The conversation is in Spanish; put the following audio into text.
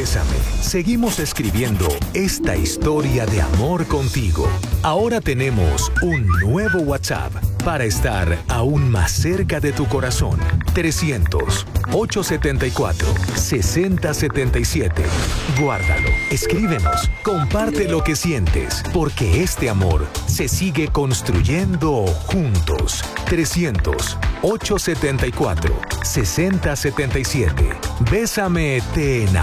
Bésame, seguimos escribiendo esta historia de amor contigo. Ahora tenemos un nuevo WhatsApp para estar aún más cerca de tu corazón. 300-874-6077. Guárdalo, escríbenos, comparte lo que sientes, porque este amor se sigue construyendo juntos. 300-874-6077. Bésame, te enamoro.